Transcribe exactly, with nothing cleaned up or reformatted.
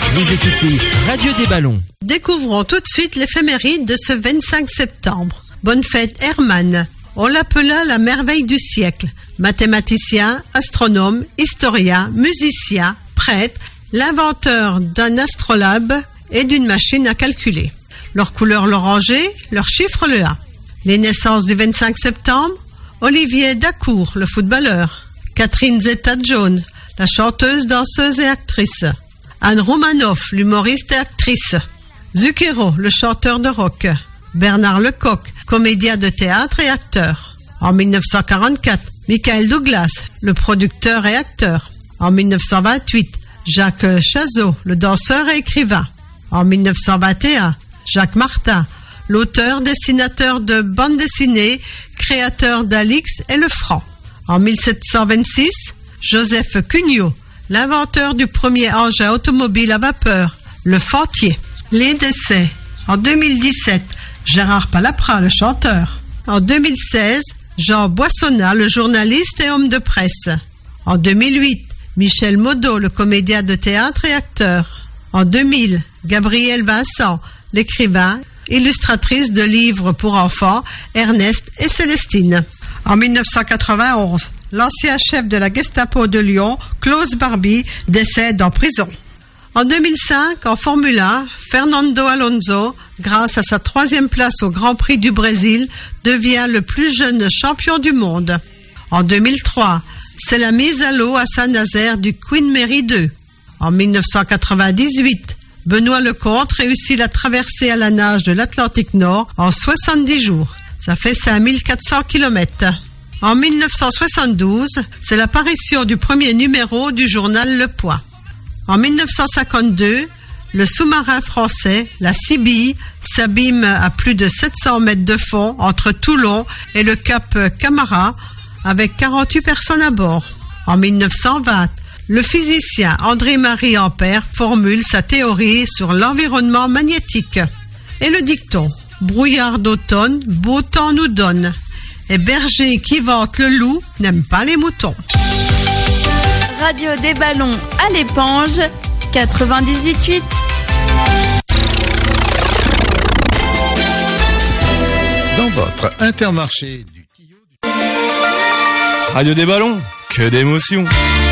Vous écoutez Radio des Ballons. Découvrons tout de suite l'éphéméride de ce vingt-cinq septembre. Bonne fête Hermann. On l'appela la merveille du siècle. Mathématicien, astronome, historien, musicien, prêtre, l'inventeur d'un astrolabe et d'une machine à calculer. Leur couleur l'oranger, leur chiffre le un. Les naissances du vingt-cinq septembre, Olivier Dacour, le footballeur. Catherine Zeta-Jones, la chanteuse, danseuse et actrice. Anne Romanoff, l'humoriste et actrice. Zucchero, le chanteur de rock. Bernard Lecoq, comédien de théâtre et acteur. En mille neuf cent quarante-quatre, Michael Douglas, le producteur et acteur. En mille neuf cent vingt-huit, Jacques Chazot, le danseur et écrivain. En mille neuf cent vingt et un, Jacques Martin, l'auteur, dessinateur de bande dessinée, créateur d'Alix et Le Franc. En mille sept cent vingt-six, Joseph Cugnot, l'inventeur du premier engin automobile à vapeur, le Fantier. Les décès. En deux mille dix-sept, Gérard Palapra, le chanteur. En deux mille seize, Jean Boissonnat, le journaliste et homme de presse. En deux mille huit, Michel Modeau, le comédien de théâtre et acteur. En deux mille, Gabrielle Vincent, l'écrivain, illustratrice de livres pour enfants, Ernest et Célestine. En mille neuf cent quatre-vingt-onze, l'ancien chef de la Gestapo de Lyon, Klaus Barbie, décède en prison. En deux mille cinq, en Formule un, Fernando Alonso, grâce à sa troisième place au Grand Prix du Brésil, devient le plus jeune champion du monde. En deux mille trois, c'est la mise à l'eau à Saint-Nazaire du Queen Mary deux. En mille neuf cent quatre-vingt-dix-huit, Benoît Lecomte réussit la traversée à la nage de l'Atlantique Nord en soixante-dix jours. Ça fait cinq mille quatre cents kilomètres. En mille neuf cent soixante-douze, c'est l'apparition du premier numéro du journal Le Point. En mille neuf cent cinquante-deux, le sous-marin français, la Sibylle, s'abîme à plus de sept cents mètres de fond entre Toulon et le cap Camara, avec quarante-huit personnes à bord. En mille neuf cent vingt, le physicien André-Marie Ampère formule sa théorie sur l'environnement magnétique. Et le dicton, brouillard d'automne, beau temps nous donne. Et berger qui vante le loup n'aime pas les moutons. Radio des Ballons à l'Épange, quatre-vingt-dix-huit huit. Dans votre Intermarché du Tillot. Radio des Ballons, que d'émotions.